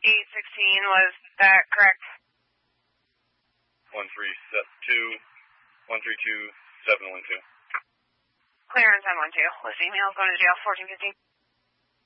was that correct? 132712. Clearance on 1-2. List email, going to jail, 1415.